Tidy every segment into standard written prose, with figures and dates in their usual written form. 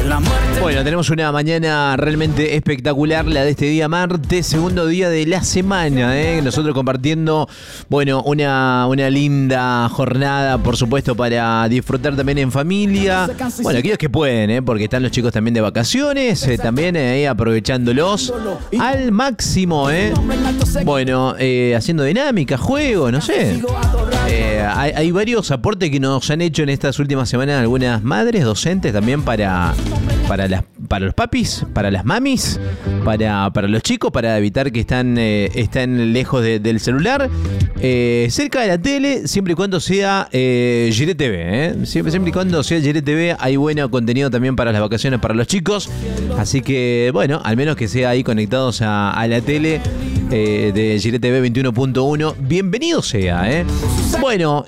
Bueno, tenemos una mañana realmente espectacular, la de este día martes, segundo día de la semana, nosotros compartiendo, bueno, una linda jornada, por supuesto, para disfrutar también en familia. Bueno, aquellos que pueden, porque están los chicos también de vacaciones, también aprovechándolos al máximo, Bueno, haciendo dinámica, juegos, no sé. Hay varios aportes que nos han hecho en estas últimas semanas algunas madres, docentes también para los papis, para las mamis, para los chicos, para evitar que están lejos del celular, cerca de la tele, siempre y cuando sea Gire TV, siempre y cuando sea Gire TV hay buen contenido también para las vacaciones para los chicos, así que bueno, al menos que sea ahí conectados a la tele de Gire TV 21.1, bienvenido sea, Bueno,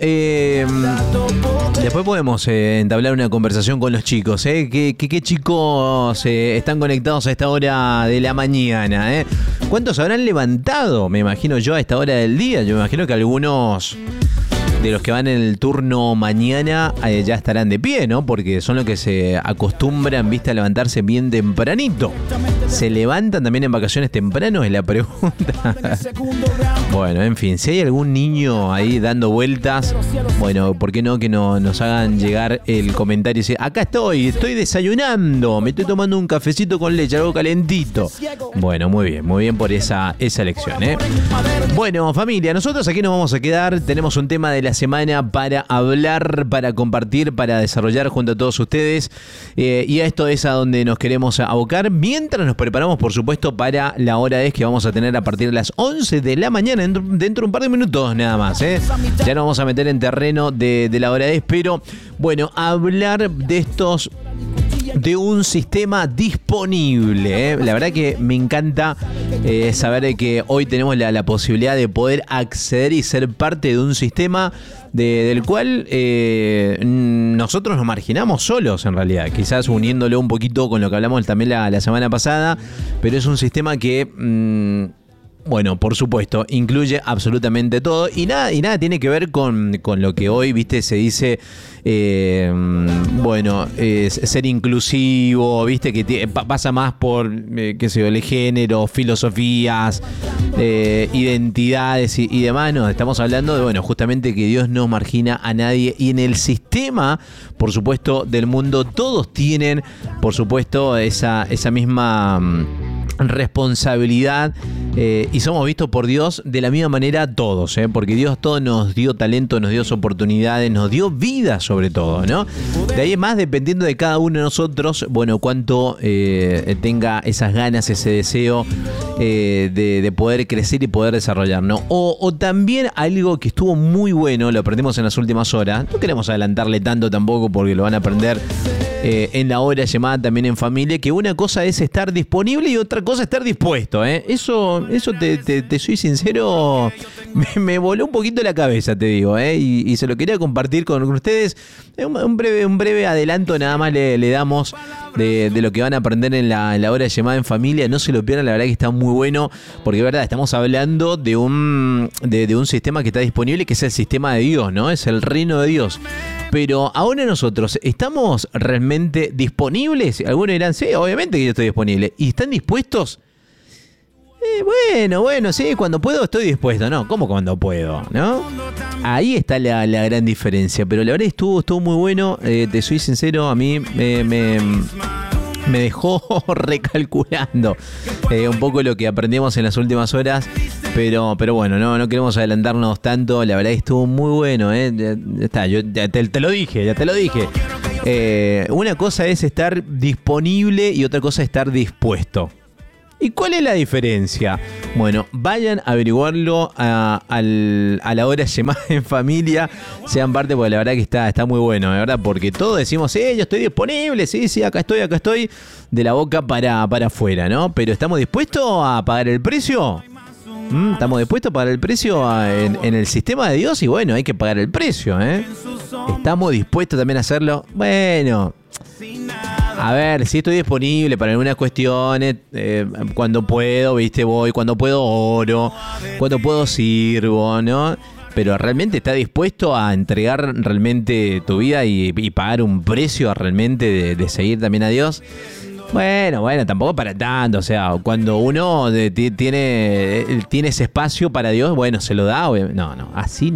después podemos entablar una conversación con los chicos, ¿Qué chicos están conectados a esta hora de la mañana, ¿Cuántos habrán levantado? Me imagino yo a esta hora del día. Yo me imagino que algunos de los que van en el turno mañana ya estarán de pie, ¿no? Porque son los que se acostumbran, viste, a levantarse bien tempranito. ¿Se levantan también en vacaciones temprano? Es la pregunta. Bueno, en fin, si hay algún niño ahí dando vueltas, bueno, ¿por qué no que nos hagan llegar el comentario y dice, acá estoy desayunando, me estoy tomando un cafecito con leche, algo calentito? Bueno, muy bien por esa elección, Bueno, familia, nosotros aquí nos vamos a quedar, tenemos un tema de la semana para hablar, para compartir, para desarrollar junto a todos ustedes, y a esto es a donde nos queremos abocar, mientras nos preparamos, por supuesto, para la hora que vamos a tener a partir de las 11 de la mañana, dentro de un par de minutos nada más, Ya nos vamos a meter en terreno de la hora pero bueno, hablar de un sistema disponible, La verdad que me encanta saber que hoy tenemos la posibilidad de poder acceder y ser parte de un sistema del cual nosotros nos marginamos solos en realidad, quizás uniéndolo un poquito con lo que hablamos también la semana pasada, pero es un sistema que... bueno, por supuesto, incluye absolutamente todo y nada tiene que ver con lo que hoy, viste, se dice, ser inclusivo, viste, que pasa más por, qué sé yo, el género, filosofías, identidades y demás. No, estamos hablando de, bueno, justamente que Dios no margina a nadie y en el sistema, por supuesto, del mundo, todos tienen, por supuesto, esa misma... responsabilidad y somos vistos por Dios de la misma manera todos, porque Dios todo nos dio talento, nos dio oportunidades, nos dio vida sobre todo, ¿no? De ahí en más, dependiendo de cada uno de nosotros, bueno, cuánto tenga esas ganas, ese deseo de poder crecer y poder desarrollarnos. O también algo que estuvo muy bueno, lo aprendimos en las últimas horas, no queremos adelantarle tanto tampoco porque lo van a aprender en la hora llamada también en familia, que una cosa es estar disponible y otra cosa es estar dispuesto, Eso te soy sincero, me voló un poquito la cabeza, te digo, y se lo quería compartir con ustedes. Un breve adelanto nada más le damos de lo que van a aprender en la hora llamada en familia. No se lo pierdan, la verdad que está muy bueno, porque es verdad, estamos hablando de un sistema que está disponible, que es el sistema de Dios, ¿no? Es el reino de Dios. Pero ahora nosotros, ¿estamos realmente disponibles? Algunos dirán, sí, obviamente que yo estoy disponible. ¿Y están dispuestos? Bueno, sí, cuando puedo estoy dispuesto. No, ¿cómo cuando puedo? ¿No? Ahí está la gran diferencia. Pero la verdad estuvo muy bueno. Te soy sincero, a mí me dejó recalculando un poco lo que aprendimos en las últimas horas. Pero bueno, no queremos adelantarnos tanto. La verdad estuvo muy bueno, Ya está, yo ya te lo dije. Una cosa es estar disponible y otra cosa es estar dispuesto. ¿Y cuál es la diferencia? Bueno, vayan a averiguarlo a la hora llamada en familia, sean parte, porque la verdad que está muy bueno, de verdad, porque todos decimos, yo estoy disponible, sí, acá estoy, de la boca para afuera, ¿no? Pero ¿estamos dispuestos a pagar el precio? ¿Estamos dispuestos a pagar el precio en el sistema de Dios? Y bueno, hay que pagar el precio, ¿Estamos dispuestos también a hacerlo? Bueno... A ver, si estoy disponible para algunas cuestiones, cuando puedo, viste, voy, cuando puedo oro, cuando puedo sirvo, ¿no? pero realmente está dispuesto a entregar realmente tu vida y pagar un precio realmente de seguir también a Dios. Bueno, tampoco para tanto, o sea, cuando uno tiene ese espacio para Dios, bueno, se lo da, no, así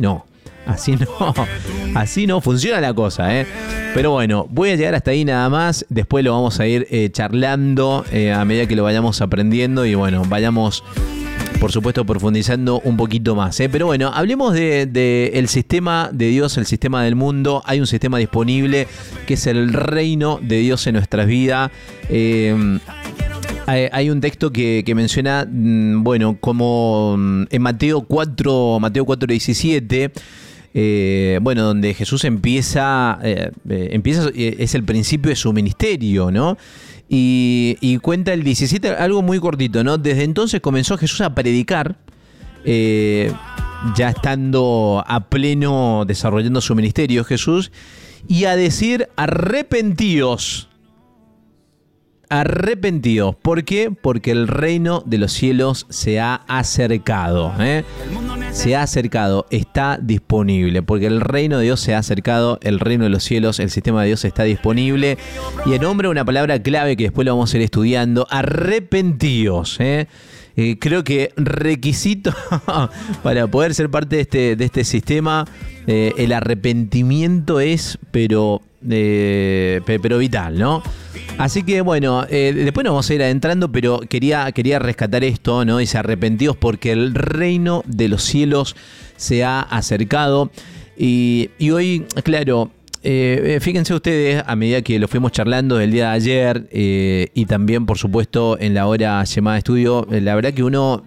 no funciona la cosa, ¿eh? Pero bueno, voy a llegar hasta ahí nada más, después lo vamos a ir charlando a medida que lo vayamos aprendiendo y bueno, vayamos, por supuesto, profundizando un poquito más, ¿eh? Pero bueno, hablemos de el sistema de Dios, el sistema del mundo. Hay un sistema disponible que es el reino de Dios en nuestras vidas. Hay un texto que menciona, bueno, como en Mateo 4:17, bueno, donde Jesús empieza, es el principio de su ministerio, ¿no? Y cuenta el 17, algo muy cortito, ¿no? Desde entonces comenzó Jesús a predicar, ya estando a pleno desarrollando su ministerio Jesús, y a decir: arrepentíos. Arrepentidos. ¿Por qué? Porque el reino de los cielos se ha acercado. Se ha acercado, está disponible. Porque el reino de Dios se ha acercado, el reino de los cielos, el sistema de Dios está disponible. Y en nombre una palabra clave que después lo vamos a ir estudiando: arrepentidos. Creo que requisito para poder ser parte de este sistema, el arrepentimiento es, pero vital, ¿no? Así que bueno, después nos vamos a ir adentrando, pero quería rescatar esto, ¿no? Dice: arrepentidos porque el reino de los cielos se ha acercado. Y hoy, claro, fíjense ustedes, a medida que lo fuimos charlando del día de ayer y también, por supuesto, en la hora llamada estudio, la verdad que uno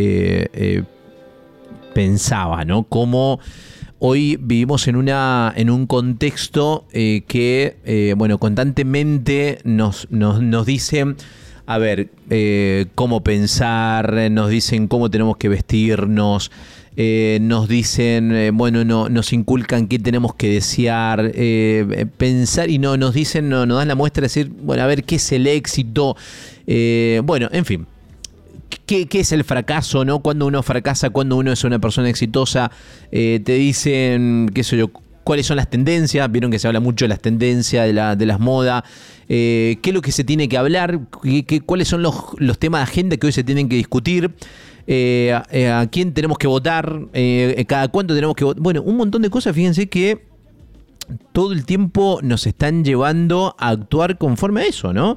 pensaba, ¿no? Cómo hoy vivimos en un contexto que, bueno, constantemente nos dicen, a ver, cómo pensar, nos dicen cómo tenemos que vestirnos, nos dicen, bueno, nos inculcan qué tenemos que desear, pensar, y nos dicen, nos dan la muestra de decir, bueno, a ver, ¿qué es el éxito? Bueno, en fin. ¿Qué es el fracaso, no? Cuando uno fracasa, cuando uno es una persona exitosa, te dicen, qué sé yo, cuáles son las tendencias. Vieron que se habla mucho de las tendencias, de las modas. ¿Qué es lo que se tiene que hablar? ¿Cuáles son los temas de agenda que hoy se tienen que discutir? ¿A quién tenemos que votar? ¿Cada cuánto tenemos que votar? Bueno, un montón de cosas. Fíjense que todo el tiempo nos están llevando a actuar conforme a eso, ¿no?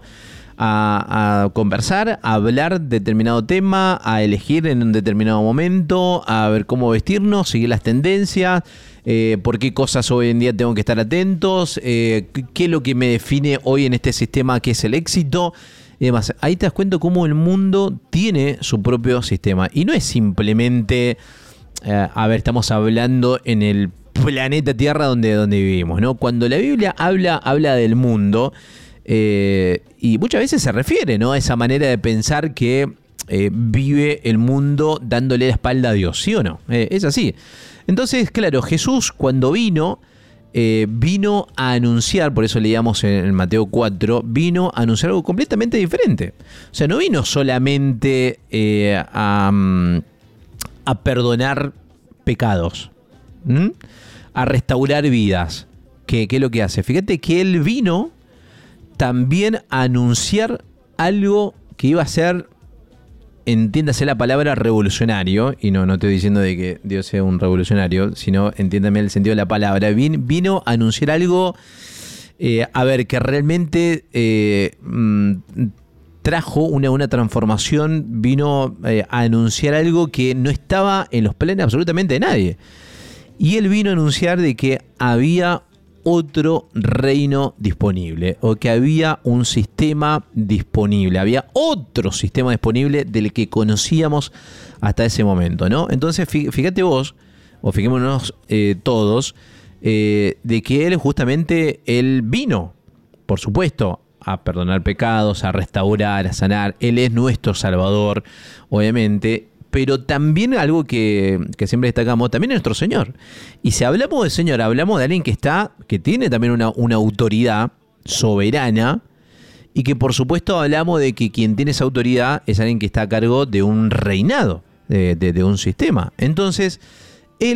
A conversar, a hablar determinado tema, a elegir en un determinado momento, a ver cómo vestirnos, seguir las tendencias, por qué cosas hoy en día tengo que estar atentos, qué es lo que me define hoy en este sistema que es el éxito y demás. Ahí te das cuenta cómo el mundo tiene su propio sistema y no es simplemente, a ver, estamos hablando en el planeta Tierra donde vivimos, ¿no? Cuando la Biblia habla del mundo, y muchas veces se refiere, ¿no?, a esa manera de pensar que vive el mundo dándole la espalda a Dios, ¿sí o no? Es así. Entonces, claro, Jesús cuando vino a anunciar, por eso leíamos en Mateo 4, vino a anunciar algo completamente diferente. O sea, no vino solamente a perdonar pecados, a restaurar vidas. ¿Qué es lo que hace? Fíjate que Él vino también a anunciar algo que iba a ser, entiéndase la palabra, revolucionario. Y no estoy diciendo de que Dios sea un revolucionario, sino entiéndame el sentido de la palabra. Vino a anunciar algo, a ver, que realmente trajo una transformación, vino a anunciar algo que no estaba en los planes absolutamente de nadie. Y Él vino a anunciar de que había otro reino disponible, o que había un sistema disponible, había otro sistema disponible del que conocíamos hasta ese momento, ¿no? Entonces, fíjate vos, o fijémonos todos, de que Él vino, por supuesto, a perdonar pecados, a restaurar, a sanar. Él es nuestro Salvador, obviamente. Pero también algo que siempre destacamos, también es nuestro Señor. Y si hablamos de Señor, hablamos de alguien que tiene también una autoridad soberana, y que por supuesto hablamos de que quien tiene esa autoridad es alguien que está a cargo de un reinado, de un sistema. Entonces, Él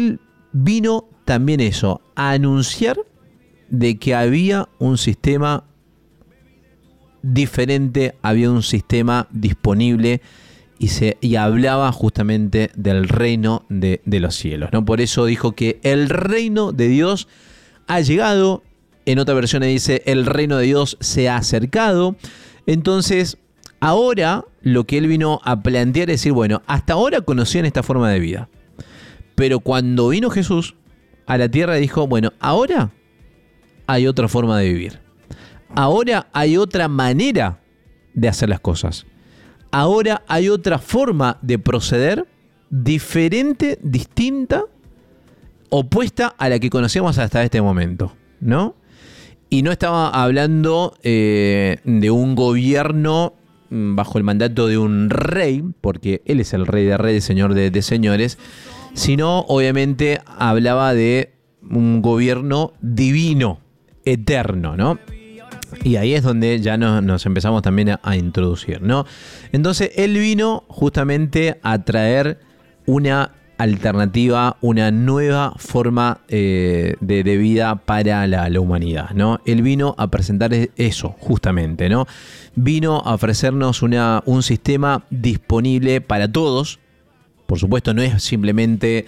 vino también eso, a anunciar de que había un sistema diferente, había un sistema disponible y hablaba justamente del reino de los cielos, ¿no? Por eso dijo que el reino de Dios ha llegado. En otra versión dice, el reino de Dios se ha acercado. Entonces, ahora lo que él vino a plantear es decir, bueno, hasta ahora conocían esta forma de vida. Pero cuando vino Jesús a la tierra dijo, bueno, ahora hay otra forma de vivir. Ahora hay otra manera de hacer las cosas. Ahora hay otra forma de proceder diferente, distinta, opuesta a la que conocíamos hasta este momento, ¿no? Y no estaba hablando de un gobierno bajo el mandato de un rey, porque él es el rey de reyes, señor de señores, sino obviamente hablaba de un gobierno divino, eterno, ¿no? Y ahí es donde ya nos empezamos también a introducir, ¿no? Entonces él vino justamente a traer una alternativa, una nueva forma de vida para la humanidad, ¿no? Él vino a presentar eso, justamente, ¿no? Vino a ofrecernos un sistema disponible para todos. Por supuesto, no es simplemente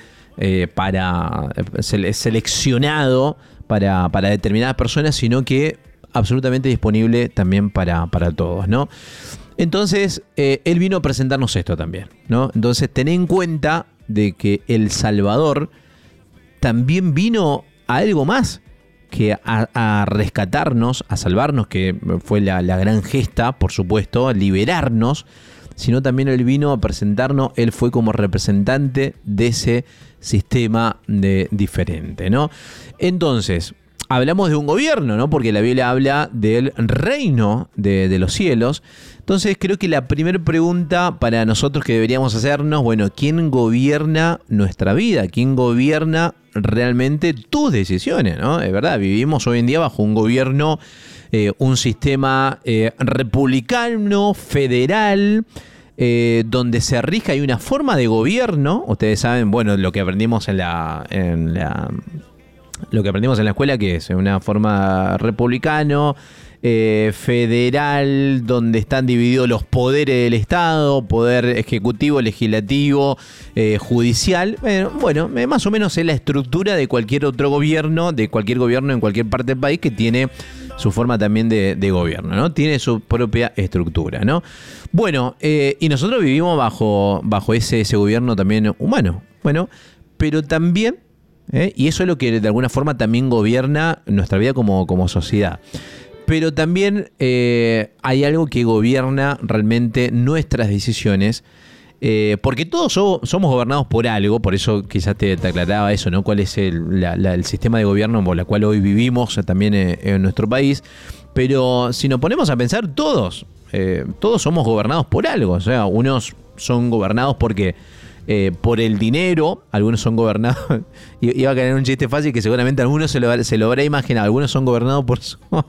seleccionado para determinadas personas, sino que absolutamente disponible también para todos, ¿no? Entonces, él vino a presentarnos esto también, ¿no? Entonces, ten en cuenta de que el Salvador también vino a algo más que a rescatarnos, a salvarnos, que fue la gran gesta, por supuesto, a liberarnos, sino también él vino a presentarnos, él fue como representante de ese sistema diferente, ¿no? Entonces, hablamos de un gobierno, ¿no? Porque la Biblia habla del reino de los cielos. Entonces creo que la primera pregunta para nosotros que deberíamos hacernos, bueno, ¿quién gobierna nuestra vida? ¿Quién gobierna realmente tus decisiones, ¿no? Es verdad, vivimos hoy en día bajo un gobierno, un sistema republicano, federal, donde se rige, hay una forma de gobierno. Ustedes saben, bueno, lo que aprendimos lo que aprendimos en la escuela, que es una forma republicano, federal, donde están divididos los poderes del Estado, poder ejecutivo, legislativo, judicial. Bueno, más o menos es la estructura de cualquier otro gobierno, en cualquier parte del país que tiene su forma también de gobierno, ¿no? Tiene su propia estructura, ¿no? Bueno, y nosotros vivimos bajo ese gobierno también humano. Bueno, pero también, y eso es lo que de alguna forma también gobierna nuestra vida como sociedad. Pero también hay algo que gobierna realmente nuestras decisiones, porque todos somos gobernados por algo. Por eso quizás te aclaraba eso, ¿no? Cuál es el sistema de gobierno por el cual hoy vivimos también en nuestro país. Pero si nos ponemos a pensar, todos somos gobernados por algo. O sea, unos son gobernados porque por el dinero, algunos son gobernados, iba a caer un chiste fácil que seguramente algunos se lo habrá imaginado, algunos son gobernados por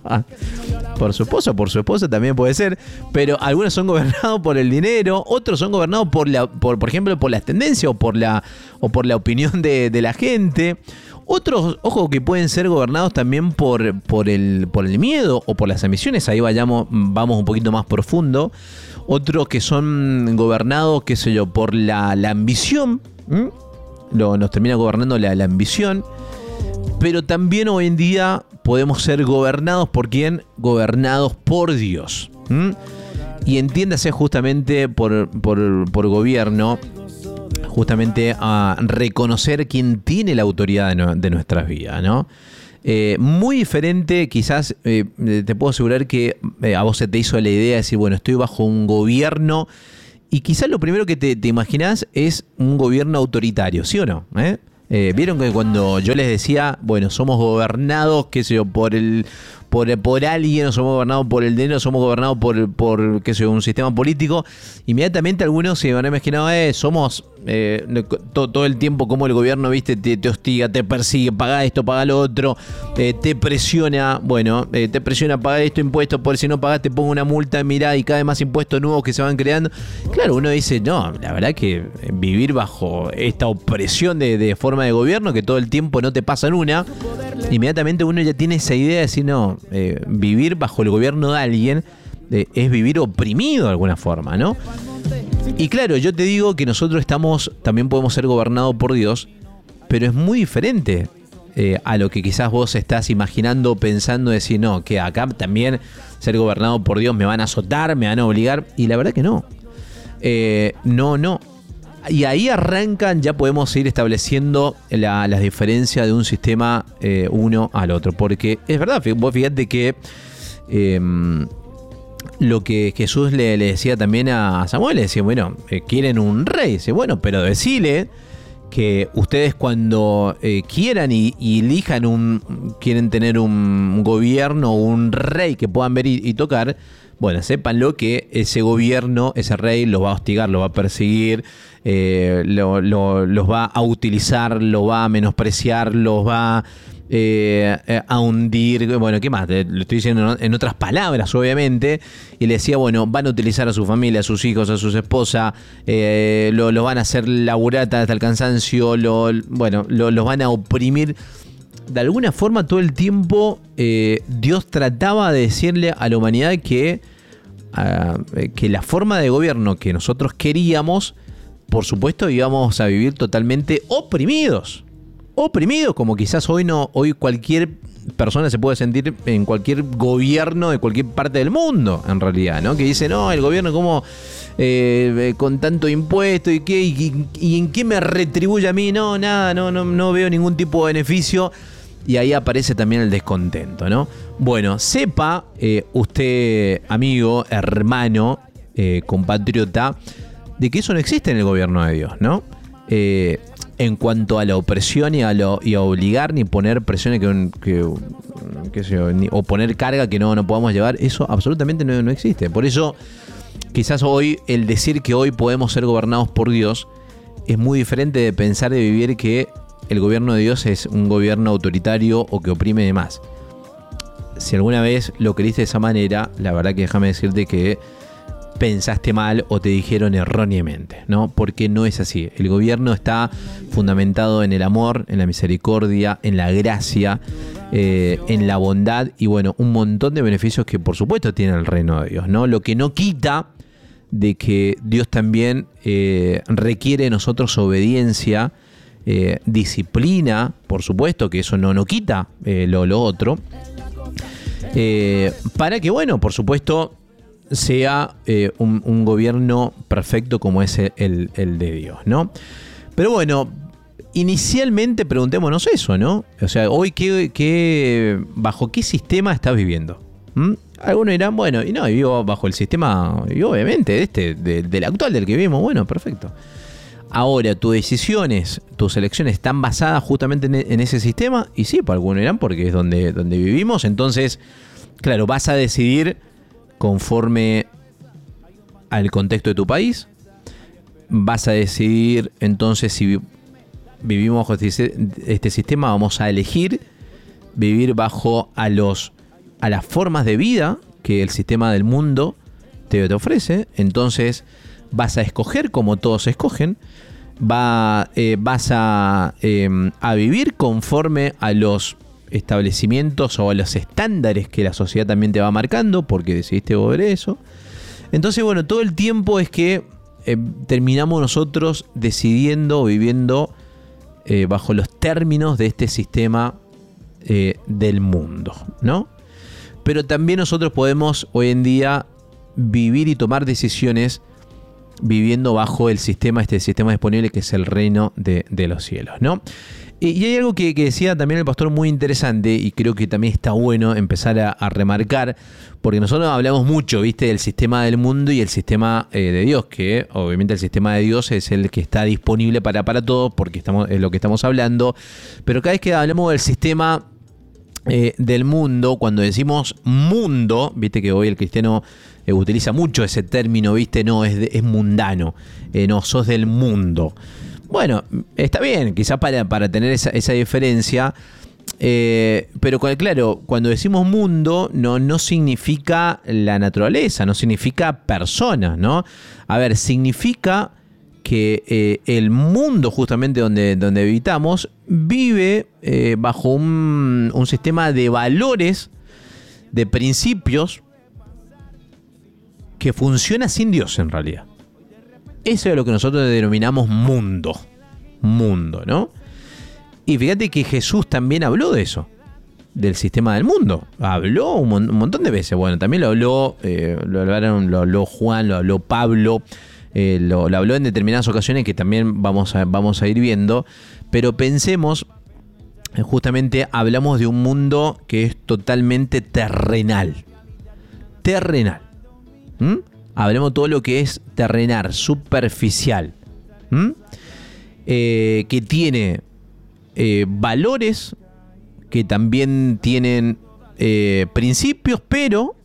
su esposa también puede ser, pero algunos son gobernados por el dinero, otros son gobernados por ejemplo, por las tendencias o por la opinión de la gente. Otros, ojo, que pueden ser gobernados también por el miedo o por las ambiciones. Ahí vamos un poquito más profundo. Otros que son gobernados, qué sé yo, por la ambición. Nos termina gobernando la ambición. Pero también hoy en día podemos ser gobernados ¿por quién? Gobernados por Dios. Y entiéndase justamente por gobierno, justamente a reconocer quién tiene la autoridad de nuestras vidas, ¿no? Muy diferente, quizás te puedo asegurar que a vos se te hizo la idea de decir, bueno, estoy bajo un gobierno, y quizás lo primero que te imaginás es un gobierno autoritario, ¿sí o no? Vieron que cuando yo les decía, bueno, somos gobernados, qué sé yo, por por alguien, o somos gobernados por el dinero, somos gobernados por qué sé yo, un sistema político, inmediatamente algunos se van a imaginar, somos todo el tiempo como el gobierno, viste, te hostiga, te persigue, paga esto, paga lo otro, te presiona, te presiona a pagar esto, impuestos, por si no pagás te pongo una multa, mirá, y cada vez más impuestos nuevos que se van creando. Claro, uno dice, no, la verdad que vivir bajo esta opresión de forma de gobierno, que todo el tiempo no te pasan una, inmediatamente uno ya tiene esa idea de decir, no, vivir bajo el gobierno de alguien es vivir oprimido de alguna forma, ¿no? Y claro, yo te digo que nosotros también podemos ser gobernados por Dios, pero es muy diferente a lo que quizás vos estás imaginando, pensando, decir, no, que acá también ser gobernado por Dios me van a azotar, me van a obligar, y la verdad que no. No. Y ahí arrancan, ya podemos ir estableciendo las diferencias de un sistema uno al otro. Porque es verdad, vos fíjate que lo que Jesús le decía también a Samuel, le decía, bueno, quieren un rey. Dice, bueno, pero decile que ustedes cuando quieran y elijan quieren tener un gobierno o un rey que puedan ver y tocar, bueno, sépanlo que ese gobierno, ese rey los va a hostigar, los va a perseguir, los va a utilizar, los va a menospreciar, los va a hundir. Bueno, ¿qué más? Lo estoy diciendo en otras palabras, obviamente. Y le decía, bueno, van a utilizar a su familia, a sus hijos, a sus esposas, los van a hacer laburar hasta el cansancio, los van a oprimir. De alguna forma, todo el tiempo Dios trataba de decirle a la humanidad que la forma de gobierno que nosotros queríamos, por supuesto, íbamos a vivir totalmente oprimidos, como quizás hoy cualquier persona se puede sentir en cualquier gobierno de cualquier parte del mundo, en realidad, ¿no? Que dice, no, el gobierno como con tanto impuesto y en qué me retribuye a mí, no, nada, no veo ningún tipo de beneficio. Y ahí aparece también el descontento, ¿no? Bueno, sepa usted, amigo, hermano, compatriota, de que eso no existe en el gobierno de Dios, ¿no? En cuanto a la opresión y a obligar ni poner presiones o poner carga que no podamos llevar, eso absolutamente no existe. Por eso, quizás hoy, el decir que hoy podemos ser gobernados por Dios es muy diferente de pensar de vivir que el gobierno de Dios es un gobierno autoritario o que oprime de más. Si alguna vez lo creíste de esa manera, la verdad que déjame decirte que pensaste mal o te dijeron erróneamente, ¿no? Porque no es así. El gobierno está fundamentado en el amor, en la misericordia, en la gracia, en la bondad y bueno, un montón de beneficios que por supuesto tiene el reino de Dios, ¿no? Lo que no quita de que Dios también requiere de nosotros obediencia, disciplina, por supuesto que eso no quita lo otro, para que, bueno, por supuesto, sea un gobierno perfecto como es el de Dios, ¿no? Pero bueno, inicialmente preguntémonos eso, ¿no? O sea, hoy ¿bajo qué sistema estás viviendo? Algunos dirán, bueno, y no, vivo bajo el sistema, y obviamente, del actual, del que vivimos, bueno, perfecto. Ahora, tus decisiones, tus elecciones están basadas justamente en ese sistema, y sí, por algunos dirán, porque es donde vivimos, entonces, claro, vas a decidir conforme al contexto de tu país, vas a decidir entonces si vivimos bajo este sistema, vamos a elegir vivir bajo a las formas de vida que el sistema del mundo te ofrece, entonces vas a escoger como todos escogen, vas a vivir conforme a los establecimientos o a los estándares que la sociedad también te va marcando porque decidiste ver eso. Entonces, bueno, todo el tiempo es que terminamos nosotros decidiendo, viviendo bajo los términos de este sistema del mundo, ¿no? Pero también nosotros podemos hoy en día vivir y tomar decisiones viviendo bajo este sistema disponible que es el reino de los cielos, ¿no? Y hay algo que decía también el pastor muy interesante y creo que también está bueno empezar a remarcar, porque nosotros hablamos mucho, ¿viste?, del sistema del mundo y el sistema de Dios, que obviamente el sistema de Dios es el que está disponible para todos, porque es lo que estamos hablando, pero cada vez que hablamos del sistema del mundo, cuando decimos mundo, viste que hoy el cristiano utiliza mucho ese término, viste, no, es mundano, no, sos del mundo. Bueno, está bien, quizás para tener esa diferencia, pero claro, cuando decimos mundo, no significa la naturaleza, no significa persona, ¿no? A ver, significa que el mundo justamente donde habitamos vive bajo un sistema de valores, de principios, que funciona sin Dios en realidad. Eso es lo que nosotros denominamos mundo, ¿no? Y fíjate que Jesús también habló de eso, del sistema del mundo. Habló un montón de veces. Bueno, también lo habló Juan, lo habló Pablo, lo habló en determinadas ocasiones que también vamos a ir viendo. Pero pensemos, justamente hablamos de un mundo que es totalmente terrenal. Hablemos de todo lo que es terrenal, superficial. Que tiene valores, que también tienen principios, pero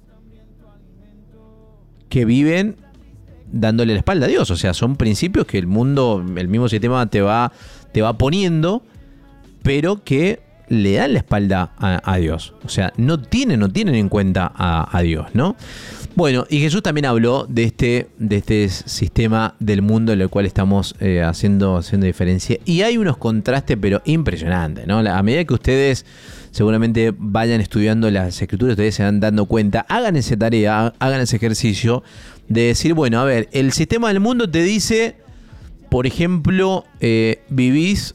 que viven dándole la espalda a Dios. O sea, son principios que el mundo, el mismo sistema te va poniendo, pero que le dan la espalda a Dios. O sea, no tienen en cuenta a Dios, ¿no? Bueno, y Jesús también habló de este sistema del mundo en el cual estamos haciendo diferencia. Y hay unos contrastes, pero impresionantes, ¿no? A medida que ustedes seguramente vayan estudiando las Escrituras, ustedes se van dando cuenta, hagan esa tarea, hagan ese ejercicio de decir, bueno, a ver, el sistema del mundo te dice, por ejemplo, vivís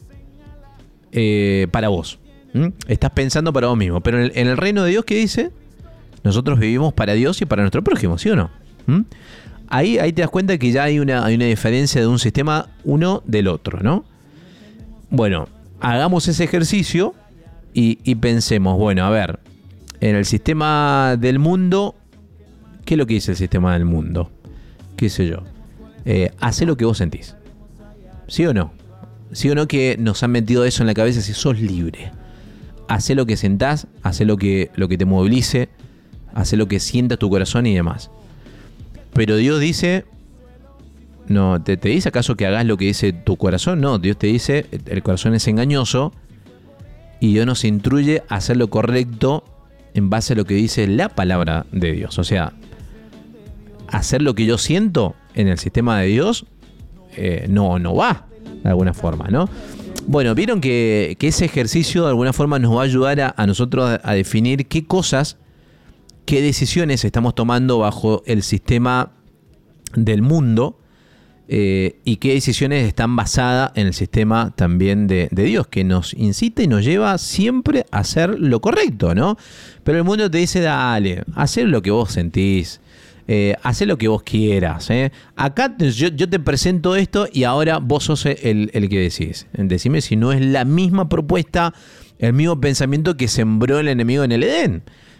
para vos. Estás pensando para vos mismo. Pero en el reino de Dios, ¿qué dice? Nosotros vivimos para Dios y para nuestro prójimo, ¿sí o no? Ahí te das cuenta que ya hay una diferencia de un sistema uno del otro, ¿no? Bueno, hagamos ese ejercicio y pensemos, bueno, a ver, en el sistema del mundo, ¿qué es lo que dice el sistema del mundo? ¿Qué sé yo? Hacé lo que vos sentís. ¿Sí o no? ¿Sí o no que nos han metido eso en la cabeza si sos libre? Hacé lo que sentás, hacé lo que te movilice, hacé lo que sienta tu corazón y demás. Pero Dios dice, no, ¿te dice acaso que hagas lo que dice tu corazón? No, Dios te dice, el corazón es engañoso y Dios nos instruye a hacer lo correcto en base a lo que dice la palabra de Dios. O sea, hacer lo que yo siento en el sistema de Dios no va, de alguna forma, ¿no? Bueno, vieron que ese ejercicio de alguna forma nos va a ayudar a nosotros a definir qué cosas, qué decisiones estamos tomando bajo el sistema del mundo y qué decisiones están basadas en el sistema también de Dios, que nos incita y nos lleva siempre a hacer lo correcto, ¿no? Pero el mundo te dice, dale, hacé lo que vos sentís. Hacé lo que vos quieras. Acá yo te presento esto y ahora vos sos el que decís. Decime si no es la misma propuesta, el mismo pensamiento que sembró el enemigo en el Edén.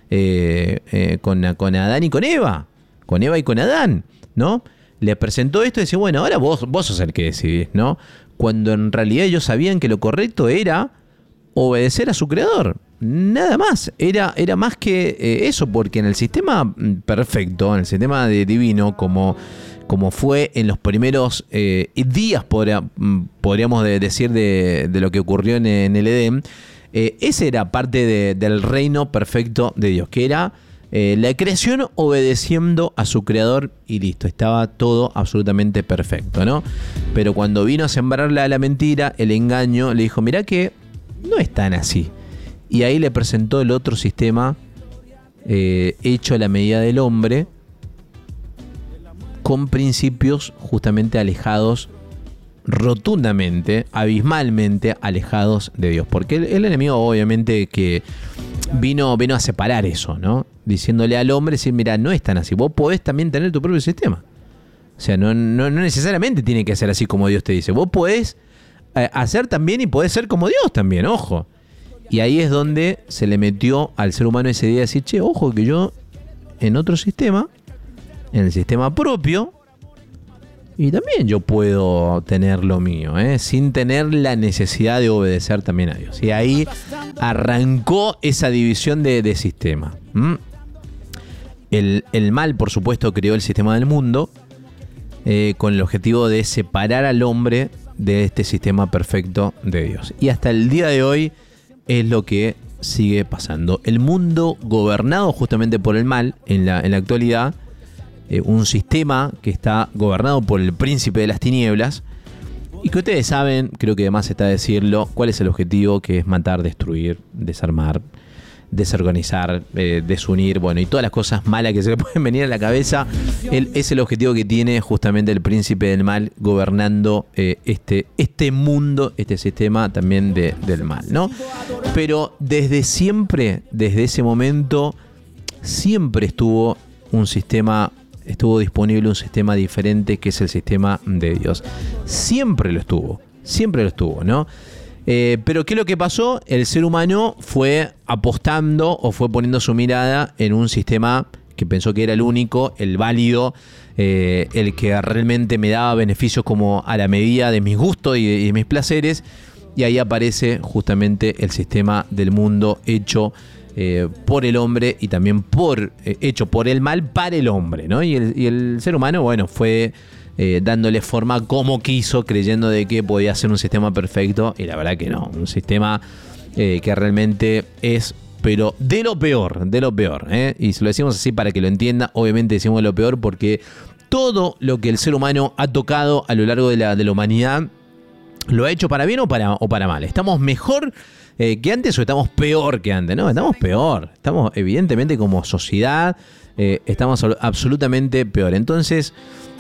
Con Adán y con Eva. Con Eva y con Adán, ¿no? Les presentó esto y dice, bueno, ahora vos sos el que decidís, ¿no? Cuando en realidad ellos sabían que lo correcto era obedecer a su creador. Nada más, era más que eso, porque en el sistema perfecto, en el sistema divino, como fue en los primeros días, podríamos decir, de lo que ocurrió en el Edén, ese era parte del reino perfecto de Dios, que era la creación obedeciendo a su creador y listo, estaba todo absolutamente perfecto, ¿no? Pero cuando vino a sembrar la mentira, el engaño, le dijo, mirá que no es tan así. Y ahí le presentó el otro sistema hecho a la medida del hombre, con principios justamente alejados, rotundamente, abismalmente alejados de Dios. Porque el enemigo obviamente que vino a separar eso, ¿no? Diciéndole al hombre, decir, mira, no es tan así. Vos podés también tener tu propio sistema. O sea, no necesariamente tiene que ser así como Dios te dice. Vos podés hacer también y podés ser como Dios también, ojo. Y ahí es donde se le metió al ser humano esa idea de decir, che, ojo que yo en otro sistema, en el sistema propio, y también yo puedo tener lo mío, sin tener la necesidad de obedecer también a Dios. Y ahí arrancó esa división de sistema. El mal, por supuesto, creó el sistema del mundo con el objetivo de separar al hombre de este sistema perfecto de Dios. Y hasta el día de hoy es lo que sigue pasando. El mundo gobernado justamente por el mal en la actualidad, un sistema que está gobernado por el príncipe de las tinieblas y que ustedes saben, creo que además está decirlo, cuál es el objetivo, que es matar, destruir, desarmar, desorganizar, desunir, bueno, y todas las cosas malas que se le pueden venir a la cabeza. Es el objetivo que tiene justamente el príncipe del mal gobernando este mundo, este sistema también del mal, ¿no? Pero desde siempre, desde ese momento, siempre estuvo disponible un sistema diferente, que es el sistema de Dios. Siempre lo estuvo, ¿no? Pero ¿qué es lo que pasó? El ser humano fue apostando o fue poniendo su mirada en un sistema que pensó que era el único, el válido, el que realmente me daba beneficios como a la medida de mis gustos y de mis placeres. Y ahí aparece justamente el sistema del mundo hecho por el hombre y también hecho por el mal para el hombre, ¿no? Y el ser humano, bueno, fue dándole forma como quiso, creyendo de que podía ser un sistema perfecto, y la verdad que no, un sistema que realmente es, pero de lo peor, y se lo decimos así para que lo entienda. Obviamente decimos lo peor porque todo lo que el ser humano ha tocado a lo largo de la humanidad lo ha hecho para bien o para mal. ¿Estamos mejor que antes o estamos peor que antes? No, estamos peor. Estamos evidentemente como sociedad, estamos absolutamente peor. Entonces,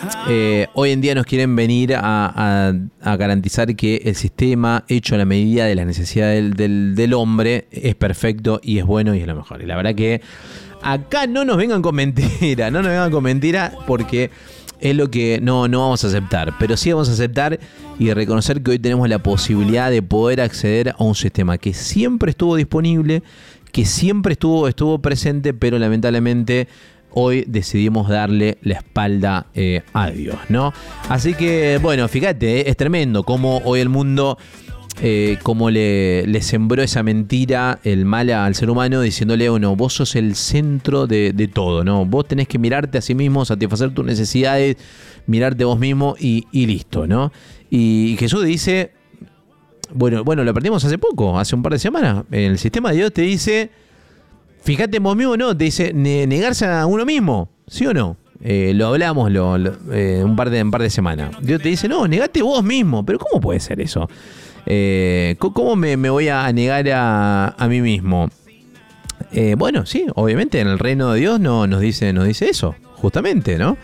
hoy en día nos quieren venir a garantizar que el sistema hecho a la medida de las necesidades del hombre es perfecto y es bueno y es lo mejor. Y la verdad que acá no nos vengan con mentira, porque es lo que no vamos a aceptar. Pero sí vamos a aceptar y reconocer que hoy tenemos la posibilidad de poder acceder a un sistema que siempre estuvo disponible, que siempre estuvo presente, pero lamentablemente hoy decidimos darle la espalda a Dios, ¿no? Así que, bueno, fíjate, es tremendo cómo hoy el mundo, cómo le sembró esa mentira, el mal al ser humano, diciéndole, bueno, vos sos el centro de todo, ¿no? Vos tenés que mirarte a sí mismo, satisfacer tus necesidades, mirarte vos mismo y listo, ¿no? Y Jesús dice, bueno, lo aprendimos hace poco, hace un par de semanas, el sistema de Dios te dice, fíjate en vos mismo, no, te dice negarse a uno mismo, ¿sí o no? Lo hablamos un par de semanas. Dios te dice, no, negate vos mismo. Pero ¿cómo puede ser eso? ¿Cómo me voy a negar a mí mismo? Bueno, sí, obviamente en el reino de Dios nos dice eso, justamente, ¿no?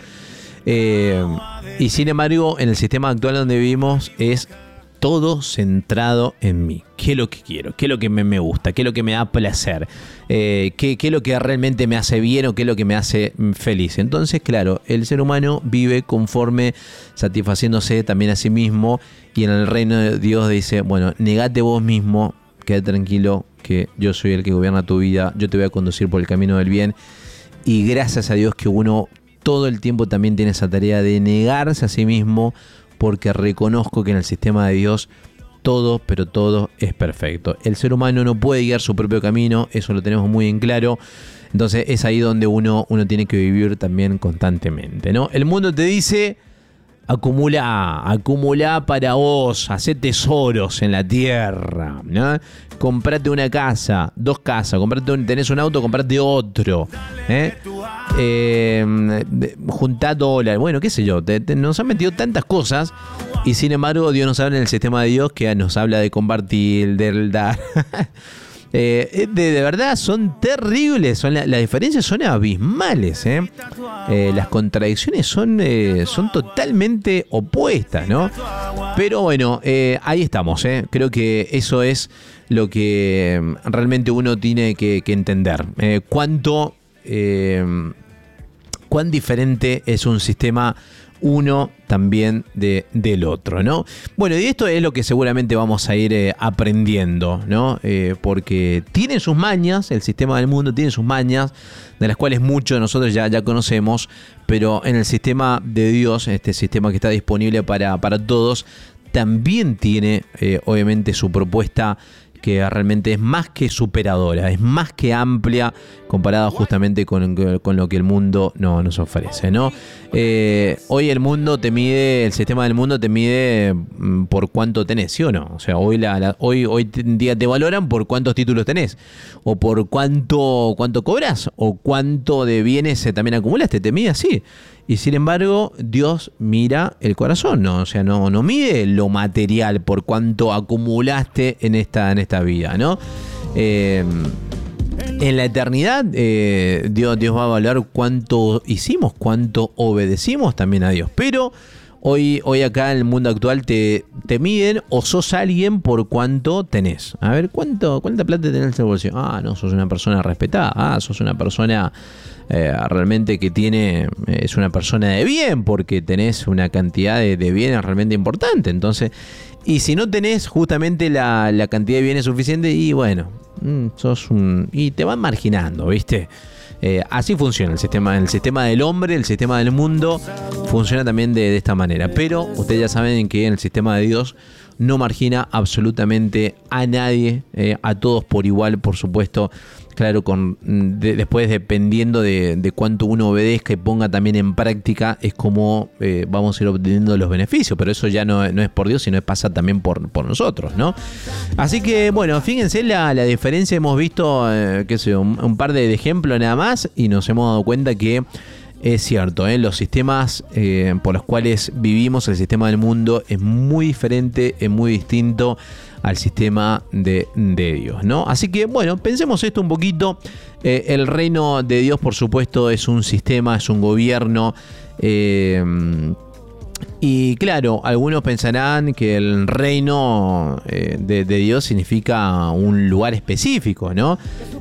Y sin embargo, en el sistema actual donde vivimos es todo centrado en mí. ¿Qué es lo que quiero? ¿Qué es lo que me gusta? ¿Qué es lo que me da placer? ¿Qué es lo que realmente me hace bien o qué es lo que me hace feliz? Entonces, claro, el ser humano vive conforme, satisfaciéndose también a sí mismo, y en el reino de Dios dice, bueno, negate vos mismo, quédate tranquilo, que yo soy el que gobierna tu vida, yo te voy a conducir por el camino del bien. Y gracias a Dios que uno todo el tiempo también tiene esa tarea de negarse a sí mismo, porque reconozco que en el sistema de Dios todo, pero todo es perfecto. El ser humano no puede guiar su propio camino, eso lo tenemos muy en claro. Entonces es ahí donde uno tiene que vivir también constantemente, ¿no? El mundo te dice, acumulá para vos, hacé tesoros en la tierra, ¿no? Comprate una casa, 2 casas, tenés un auto, comprate otro, juntá dólares, bueno, qué sé yo, nos han metido tantas cosas, y sin embargo Dios nos habla en el sistema de Dios, que nos habla de compartir, del dar. De verdad son terribles, las diferencias son abismales, las contradicciones son totalmente opuestas, ¿no? Pero bueno, ahí estamos, creo que eso es lo que realmente uno tiene que entender, cuánto cuán diferente es un sistema uno también del otro, ¿no? Bueno, y esto es lo que seguramente vamos a ir aprendiendo, ¿no? Porque tiene sus mañas, el sistema del mundo tiene sus mañas, de las cuales muchos de nosotros ya conocemos, pero en el sistema de Dios, este sistema que está disponible para todos, también tiene obviamente su propuesta, que realmente es más que superadora, es más que amplia comparada justamente con lo que el mundo nos ofrece, ¿no? Hoy el sistema del mundo te mide por cuánto tenés, ¿sí o no? O sea, hoy en día te valoran por cuántos títulos tenés, o por cuánto cobras, o cuánto de bienes también acumulaste, te mide así. Y sin embargo, Dios mira el corazón, ¿no? O sea, no mide lo material por cuánto acumulaste en esta vida, ¿no? En la eternidad, Dios va a valorar cuánto hicimos, cuánto obedecimos también a Dios. Pero hoy acá en el mundo actual te miden o sos alguien por cuánto tenés. A ver, ¿cuánta plata tenés en el bolsillo? Ah, no, sos una persona respetada. Ah, sos una persona realmente que es una persona de bien, porque tenés una cantidad de bienes realmente importante. Entonces, y si no tenés justamente la cantidad de bienes suficiente, y bueno, y te van marginando, ¿viste? Así funciona el sistema del hombre, el sistema del mundo funciona también de esta manera. Pero ustedes ya saben que en el sistema de Dios no margina absolutamente a nadie, a todos por igual, por supuesto. Claro, después dependiendo de cuánto uno obedezca y ponga también en práctica, es como vamos a ir obteniendo los beneficios. Pero eso ya no es por Dios, sino pasa también por nosotros, ¿no? Así que, bueno, fíjense la diferencia. Hemos visto, un par de ejemplos nada más, y nos hemos dado cuenta que es cierto, los sistemas por los cuales vivimos, el sistema del mundo, es muy diferente, es muy distinto al sistema de Dios, ¿no? Así que, bueno, pensemos esto un poquito. El reino de Dios, por supuesto, es un sistema, es un gobierno. Y claro, algunos pensarán que el reino de Dios significa un lugar específico, ¿no?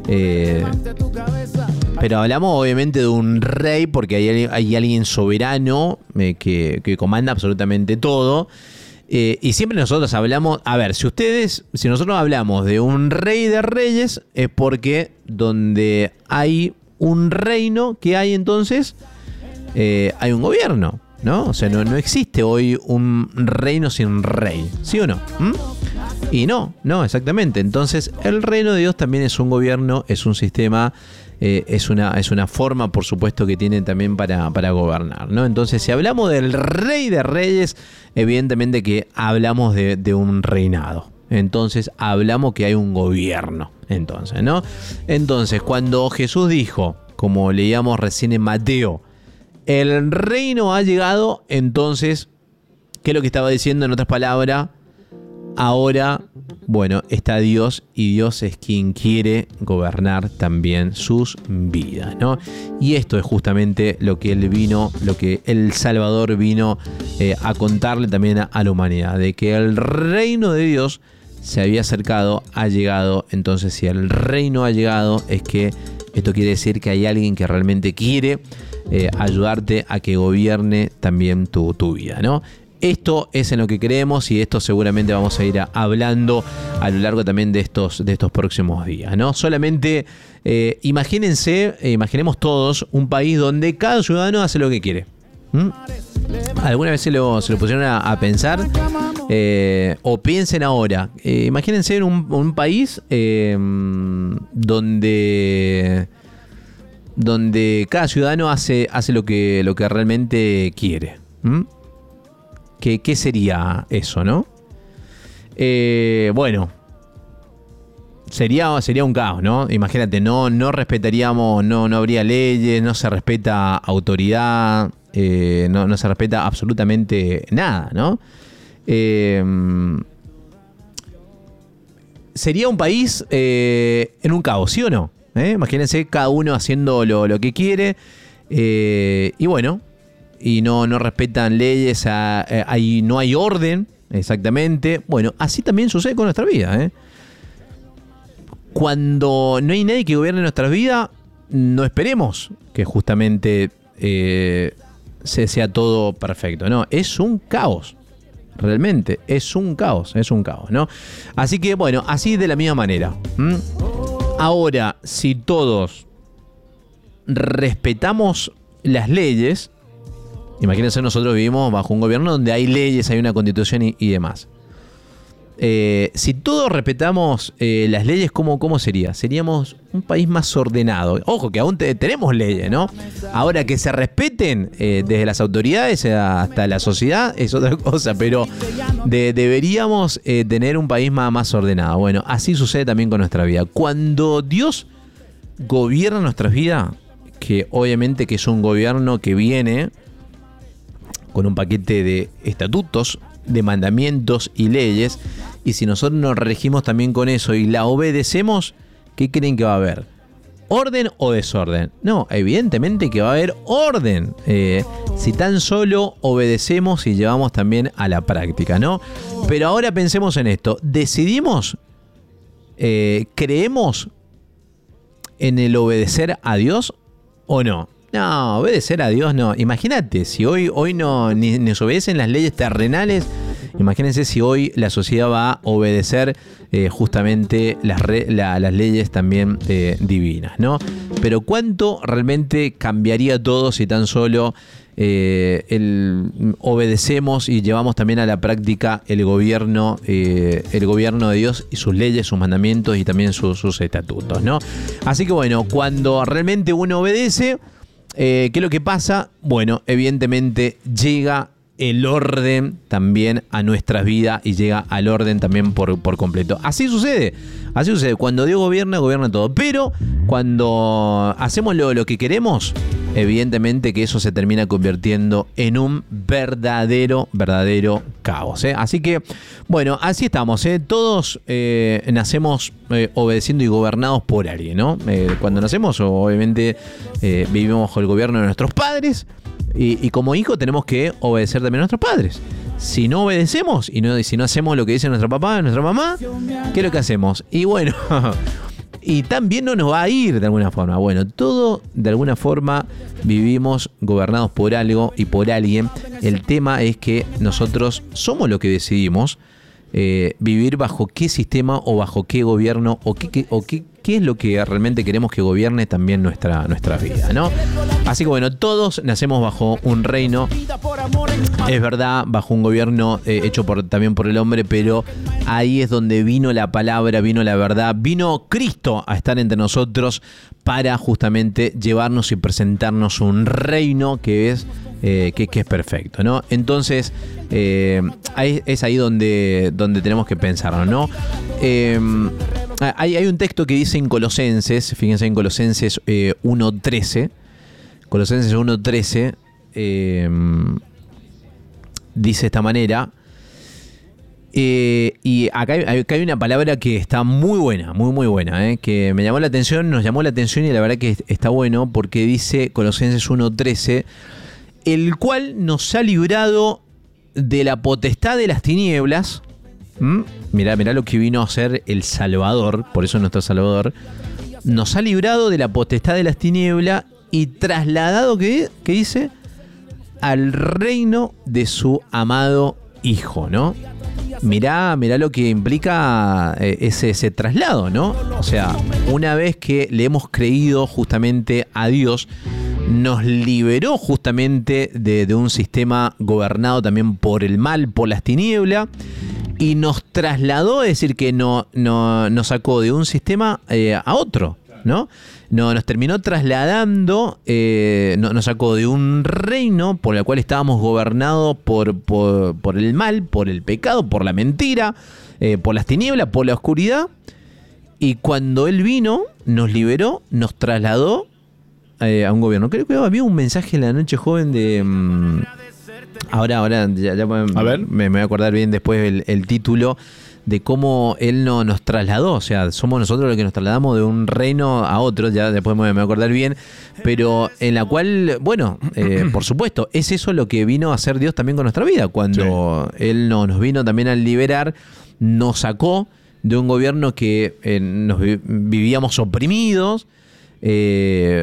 Pero hablamos obviamente de un rey, porque hay alguien soberano que comanda absolutamente todo. Y siempre nosotros hablamos, a ver, si nosotros hablamos de un rey de reyes, es porque donde hay un reino, que hay entonces, hay un gobierno, ¿no? O sea, no existe hoy un reino sin rey, ¿sí o no? Y no, exactamente. Entonces, el reino de Dios también es un gobierno, es un sistema, es una forma, por supuesto, que tienen también para gobernar, ¿no? Entonces, si hablamos del rey de reyes, evidentemente que hablamos de un reinado. Entonces, hablamos que hay un gobierno, entonces, ¿no? Entonces, cuando Jesús dijo, como leíamos recién en Mateo, el reino ha llegado, entonces, ¿qué es lo que estaba diciendo? En otras palabras, ahora, bueno, está Dios, y Dios es quien quiere gobernar también sus vidas, ¿no? Y esto es justamente lo que el Salvador vino a contarle también a la humanidad, de que el reino de Dios se había acercado, ha llegado. Entonces, si el reino ha llegado, es que esto quiere decir que hay alguien que realmente quiere ayudarte a que gobierne también tu vida, ¿no? Esto es en lo que creemos, y esto seguramente vamos a ir hablando a lo largo también de estos próximos días, ¿no? Solamente imaginemos todos un país donde cada ciudadano hace lo que quiere. ¿Alguna vez se lo pusieron a pensar? O piensen ahora, imagínense en un país donde cada ciudadano hace lo que realmente quiere. ¿Qué sería eso, no? Bueno, sería un caos, ¿no? Imagínate, no respetaríamos, no habría leyes, no se respeta autoridad, no se respeta absolutamente nada, ¿no? Sería un país en un caos, ¿sí o no? Imagínense cada uno haciendo lo que quiere, y bueno, y no respetan leyes, no hay orden, exactamente. Bueno, así también sucede con nuestra vida, Cuando no hay nadie que gobierne nuestras vidas, no esperemos que justamente sea todo perfecto. No, es un caos. Realmente, es un caos, ¿no? Así que, bueno, así de la misma manera. Ahora, si todos respetamos las leyes, imagínense, nosotros vivimos bajo un gobierno donde hay leyes, hay una constitución y demás. Si todos respetamos las leyes, ¿cómo sería? Seríamos un país más ordenado. Ojo, que aún tenemos leyes, ¿no? Ahora, que se respeten desde las autoridades hasta la sociedad es otra cosa, pero deberíamos tener un país más ordenado. Bueno, así sucede también con nuestra vida. Cuando Dios gobierna nuestras vidas, que obviamente que es un gobierno que viene con un paquete de estatutos, de mandamientos y leyes, y si nosotros nos regimos también con eso y la obedecemos, ¿qué creen que va a haber? ¿Orden o desorden? No, evidentemente que va a haber orden, si tan solo obedecemos y llevamos también a la práctica, ¿no? Pero ahora pensemos en esto, ¿decidimos, creemos en el obedecer a Dios o no? No, obedecer a Dios no. Imagínate, si hoy no ni nos obedecen las leyes terrenales, imagínense si hoy la sociedad va a obedecer justamente las leyes también divinas, ¿no? Pero ¿cuánto realmente cambiaría todo si tan solo obedecemos y llevamos también a la práctica el gobierno de Dios y sus leyes, sus mandamientos y también sus estatutos, ¿no? Así que bueno, cuando realmente uno obedece, ¿qué es lo que pasa? Bueno, evidentemente llega el orden también a nuestras vidas y llega al orden también por completo. Así sucede. Cuando Dios gobierna todo. Pero cuando hacemos lo que queremos, evidentemente que eso se termina convirtiendo en un verdadero caos. Así que, bueno, así estamos. Todos nacemos obedeciendo y gobernados por alguien, ¿no? Cuando nacemos, obviamente, vivimos bajo el gobierno de nuestros padres. Y como hijos tenemos que obedecer también a nuestros padres. Si no obedecemos si no hacemos lo que dice nuestro papá, nuestra mamá, ¿qué es lo que hacemos? Y bueno, y también no nos va a ir de alguna forma. Bueno, todo de alguna forma vivimos gobernados por algo y por alguien. El tema es que nosotros somos lo que decidimos vivir bajo qué sistema o bajo qué gobierno o qué es lo que realmente queremos que gobierne también nuestra vida, ¿no? Así que bueno, todos nacemos bajo un reino, es verdad, bajo un gobierno hecho también por el hombre, pero ahí es donde vino la palabra, vino la verdad, vino Cristo a estar entre nosotros para justamente llevarnos y presentarnos un reino que es perfecto, ¿no? Entonces, es ahí donde tenemos que pensarlo, ¿no? Hay un texto que dice en Colosenses, fíjense en Colosenses 1.13. Colosenses 1.13 dice de esta manera. Y acá hay una palabra que está muy buena, muy buena, que me llamó la atención, nos llamó la atención y la verdad que está bueno porque dice Colosenses 1.13, el cual nos ha librado de la potestad de las tinieblas. Mirá lo que vino a hacer el Salvador, por eso es nuestro Salvador. Nos ha librado de la potestad de las tinieblas y trasladado, ¿qué dice? Al reino de su amado Hijo, ¿no? Mirá lo que implica ese traslado, ¿no? O sea, una vez que le hemos creído justamente a Dios, nos liberó justamente de un sistema gobernado también por el mal, por las tinieblas, y nos trasladó, es decir, que nos sacó de un sistema a otro, ¿no? Nos terminó trasladando, nos sacó de un reino por el cual estábamos gobernados por el mal, por el pecado, por la mentira, por las tinieblas, por la oscuridad. Y cuando Él vino, nos liberó, nos trasladó a un gobierno. Creo que había un mensaje en la noche joven de... Ahora ya a ver. Me voy a acordar bien después el título de cómo Él nos trasladó. O sea, somos nosotros los que nos trasladamos de un reino a otro. Ya después me voy a acordar bien. Pero en la cual, bueno, por supuesto, es eso lo que vino a hacer Dios también con nuestra vida. Cuando sí, Él nos vino también a liberar, nos sacó de un gobierno que vivíamos oprimidos,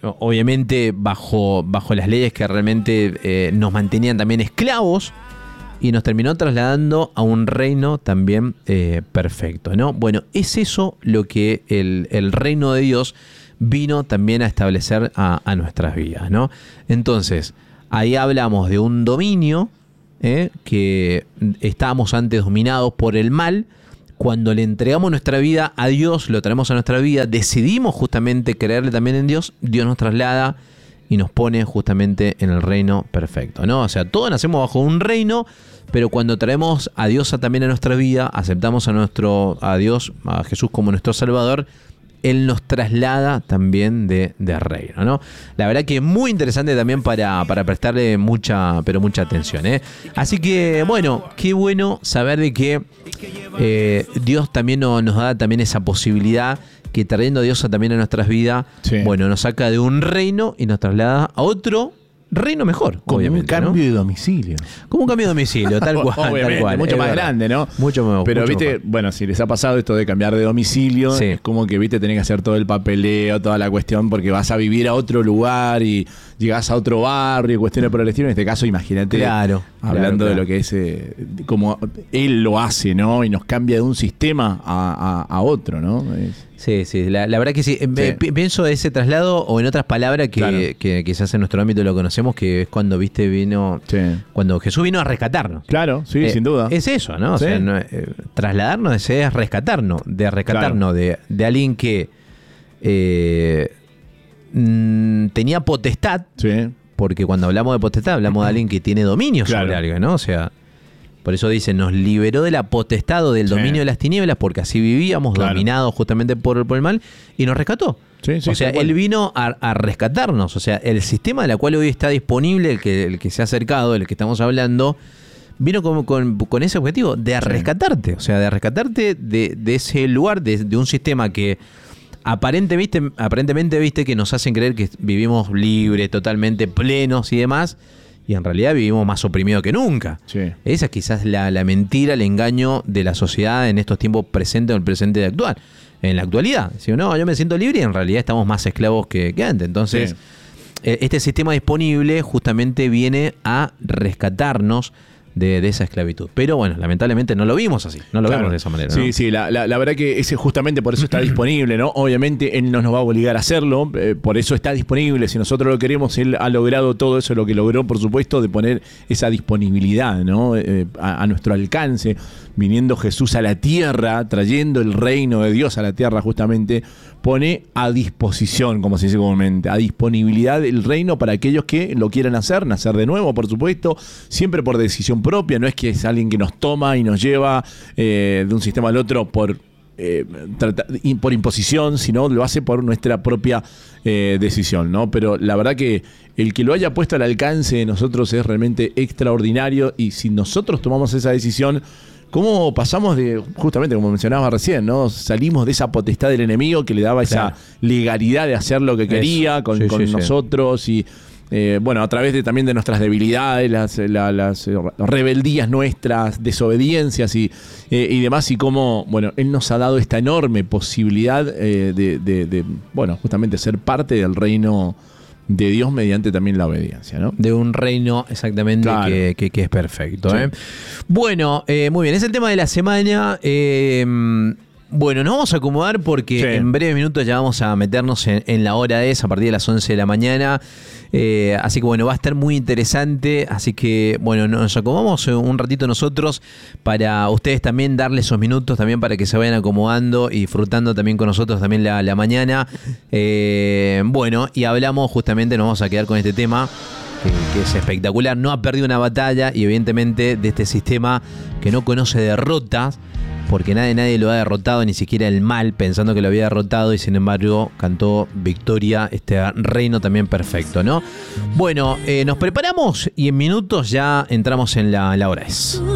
obviamente bajo las leyes que realmente nos mantenían también esclavos, y nos terminó trasladando a un reino también perfecto, ¿no? Bueno, es eso lo que el reino de Dios vino también a establecer a nuestras vidas, ¿no? Entonces, ahí hablamos de un dominio que estábamos antes dominados por el mal. Cuando le entregamos nuestra vida a Dios, lo traemos a nuestra vida, decidimos justamente creerle también en Dios, Dios nos traslada y nos pone justamente en el reino perfecto, ¿no? O sea, todos nacemos bajo un reino, pero cuando traemos a Dios también a nuestra vida, aceptamos a Dios, a Jesús como nuestro Salvador, Él nos traslada también de reino, ¿no? La verdad que es muy interesante también para prestarle mucha atención, ¿eh? Así que, bueno, qué bueno saber de que Dios también nos da también esa posibilidad, que trayendo a Dios también a nuestras vidas, sí, bueno, nos saca de un reino y nos traslada a otro reino mejor, como obviamente, un cambio de domicilio. Como un cambio de domicilio, tal cual. Obviamente, tal cual, mucho más grande, ¿no? Mucho mejor. Pero, mucho viste, mejor. Bueno, si les ha pasado esto de cambiar de domicilio, sí, es como que, viste, tenés que hacer todo el papeleo, toda la cuestión, porque vas a vivir a otro lugar y llegás a otro barrio, cuestiones por el estilo. En este caso, imagínate, claro, hablando de lo que es, como él lo hace, ¿no? Y nos cambia de un sistema a otro, ¿no? Sí, la verdad que sí. Pienso ese traslado, o en otras palabras que, claro, que quizás en nuestro ámbito lo conocemos, que es cuando, viste, cuando Jesús vino a rescatarnos. Claro, sí, sin duda. Es eso, ¿no? Sí. O sea, trasladarnos es rescatarnos, claro, de alguien que tenía potestad, sí, porque cuando hablamos de potestad hablamos de alguien que tiene dominio, claro, sobre algo, ¿no? O sea, por eso dice, nos liberó de la potestad o del dominio, sí, de las tinieblas, porque así vivíamos, claro, dominados justamente por el mal, y nos rescató. Sí, o sea, él vino a rescatarnos. O sea, el sistema de la cual hoy está disponible, el que se ha acercado, el que estamos hablando, vino con ese objetivo de rescatarte. O sea, de rescatarte de ese lugar, de un sistema que aparentemente viste que nos hacen creer que vivimos libres, totalmente plenos y demás. Y en realidad vivimos más oprimidos que nunca. Sí. Esa es quizás la mentira, el engaño de la sociedad en estos tiempos presentes o el presente actual. En la actualidad. Si no, yo me siento libre y en realidad estamos más esclavos que antes. Entonces, sí, este sistema disponible justamente viene a rescatarnos de esa esclavitud. Pero bueno, lamentablemente no lo vimos así, no lo vemos de esa manera. Sí, ¿no? Sí, la verdad que ese justamente por eso está disponible, ¿no? Obviamente Él no nos va a obligar a hacerlo, por eso está disponible. Si nosotros lo queremos, Él ha logrado todo eso, lo que logró, por supuesto, de poner esa disponibilidad, ¿no? A nuestro alcance, viniendo Jesús a la tierra, trayendo el reino de Dios a la tierra, justamente, pone a disposición, como se dice comúnmente, a disponibilidad el reino para aquellos que lo quieran hacer, nacer de nuevo, por supuesto, siempre por decisión propia. No es que es alguien que nos toma y nos lleva de un sistema al otro por imposición, sino lo hace por nuestra propia decisión, ¿no? Pero la verdad que el que lo haya puesto al alcance de nosotros es realmente extraordinario, y si nosotros tomamos esa decisión, ¿cómo pasamos de, justamente como mencionabas recién, ¿no? Salimos de esa potestad del enemigo que le daba, claro, esa legalidad de hacer lo que quería con nosotros, sí. Y bueno, a través también de nuestras debilidades, las rebeldías nuestras, desobediencias y demás, y cómo, bueno, Él nos ha dado esta enorme posibilidad de bueno, justamente ser parte del reino de Dios mediante también la obediencia, ¿no? De un reino, exactamente, claro, que es perfecto. Sí. Bueno, muy bien, es el tema de la semana. Bueno, nos vamos a acomodar porque sí, en breves minutos ya vamos a meternos en la hora a partir de las 11 de la mañana. Así que bueno, va a estar muy interesante. Así que bueno, nos acomodamos un ratito nosotros para ustedes también darle esos minutos también para que se vayan acomodando y disfrutando también con nosotros también la mañana. Bueno, y hablamos justamente, nos vamos a quedar con este tema que es espectacular. No ha perdido una batalla y evidentemente de este sistema que no conoce derrotas, porque nadie lo ha derrotado, ni siquiera el mal, pensando que lo había derrotado, y sin embargo cantó victoria, este reino también perfecto, ¿no? Bueno, nos preparamos y en minutos ya entramos en la hora es.